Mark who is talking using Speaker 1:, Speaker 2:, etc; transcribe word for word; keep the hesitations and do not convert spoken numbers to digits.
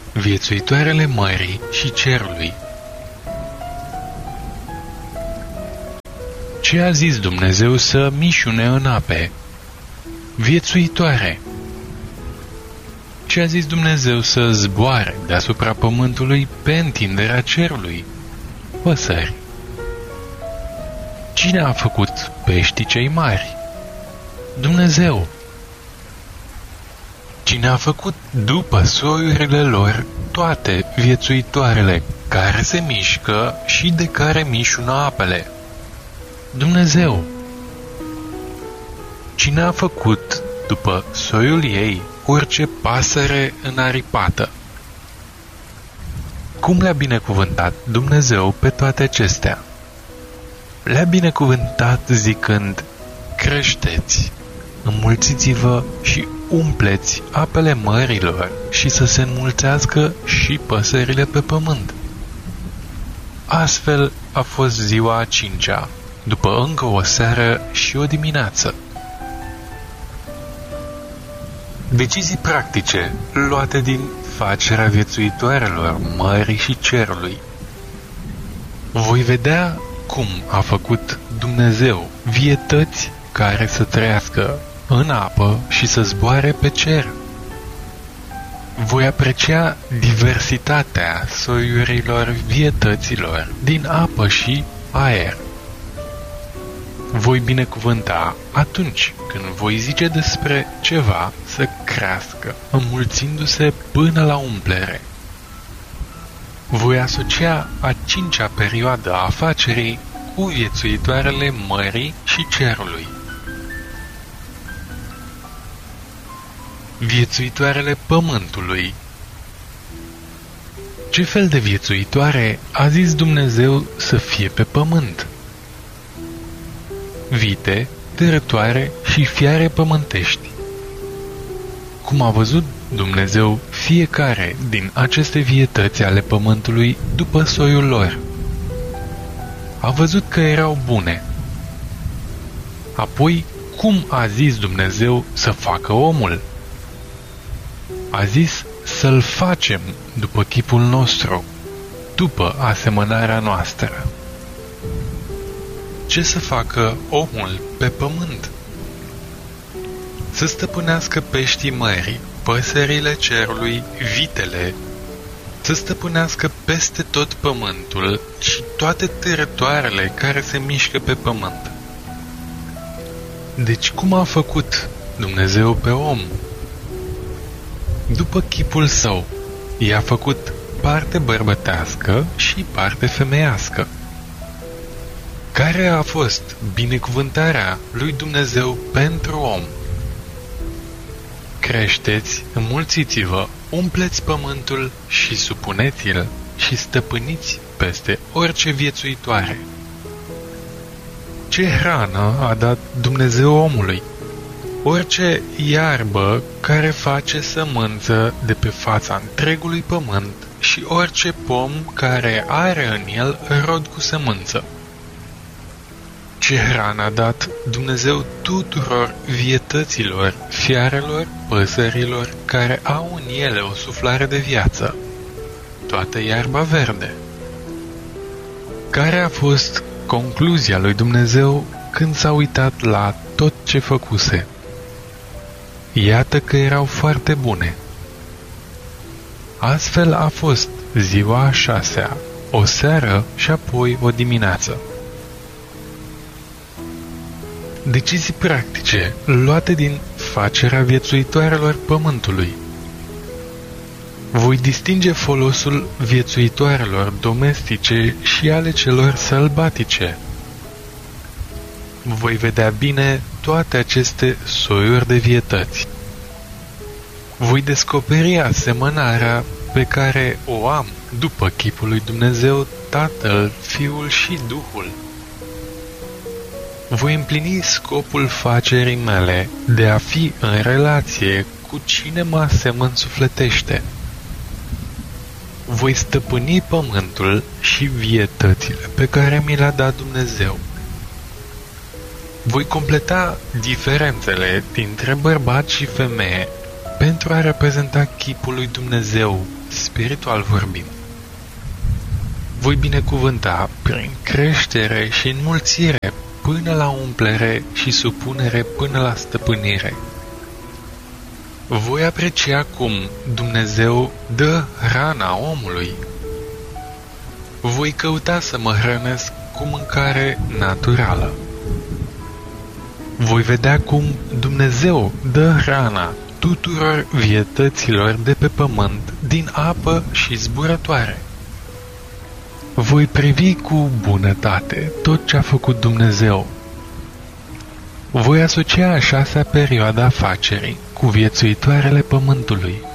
Speaker 1: Viețuitoarele mării și cerului. Ce a zis Dumnezeu să mișune în ape? Viețuitoare. Ce a zis Dumnezeu să zboare deasupra pământului pe întinderea cerului? Păsări. Cine a făcut peștii cei mari? Dumnezeu. Cine a făcut după soiurile lor toate viețuitoarele care se mișcă și de care mișună apele? Dumnezeu. Cine a făcut după soiul ei orice pasăre înaripată? Cum le-a binecuvântat Dumnezeu pe toate acestea? Le-a binecuvântat zicând: creșteți, înmulțiți-vă și umpleți apele mărilor și să se înmulțească și păsările pe pământ. Astfel a fost ziua a cincea, după încă o seară și o dimineață. Decizii practice luate din facerea viețuitoarelor mării și cerului. Voi vedea cum a făcut Dumnezeu vietăți care să trăiască în apă și să zboare pe cer. Voi aprecia diversitatea soiurilor vietăților din apă și aer. Voi binecuvânta atunci când voi zice despre ceva să crească, înmulțindu-se până la umplere. Voi asocia a cincea perioadă a afacerii cu viețuitoarele mării și cerului. Viețuitoarele pământului. Ce fel de viețuitoare a zis Dumnezeu să fie pe pământ? Vite, târătoare și fiare pământești. Cum a văzut Dumnezeu fiecare din aceste vietăți ale pământului după soiul lor? A văzut că erau bune. Apoi, cum a zis Dumnezeu să facă omul? A zis să-l facem după chipul nostru, după asemănarea noastră. Ce să facă omul pe pământ? Să stăpânească peștii mării, păsările cerului, vitele, să stăpânească peste tot pământul și toate târătoarele care se mișcă pe pământ. Deci cum a făcut Dumnezeu pe om? După chipul său, i-a făcut parte bărbătească și parte femeiască. Care a fost binecuvântarea lui Dumnezeu pentru om? Creșteți, înmulțiți-vă, umpleți pământul și supuneți-l și stăpâniți peste orice viețuitoare. Ce hrană a dat Dumnezeu omului? Orice iarbă care face sămânță de pe fața întregului pământ și orice pom care are în el rod cu sămânță. Ce hrană a dat Dumnezeu tuturor vietăților, fiarelor, păsărilor care au în ele o suflare de viață? Toată iarba verde. Care a fost concluzia lui Dumnezeu când s-a uitat la tot ce făcuse? Iată că erau foarte bune. Astfel a fost ziua a șasea, o seară și apoi o dimineață. Decizii practice luate din facerea viețuitoarelor pământului. Voi distinge folosul viețuitoarelor domestice și ale celor sălbatice. Voi vedea bine toate aceste soiuri de vietăți. Voi descoperi asemănarea pe care o am după chipul lui Dumnezeu, Tatăl, Fiul și Duhul. Voi împlini scopul facerii mele de a fi în relație cu cine mă asemăn sufletește. Voi stăpâni pământul și vietățile pe care mi le-a dat Dumnezeu. Voi completa diferențele dintre bărbat și femeie pentru a reprezenta chipul lui Dumnezeu, spiritual vorbind. Voi binecuvânta prin creștere și înmulțire până la umplere și supunere până la stăpânire. Voi aprecia cum Dumnezeu dă hrana omului. Voi căuta să mă hrănesc cu mâncare naturală. Voi vedea cum Dumnezeu dă hrana tuturor vietăților de pe pământ din apă și zburătoare. Voi privi cu bunătate tot ce a făcut Dumnezeu. Voi asocia a șasea perioadă a facerii cu viețuitoarele pământului.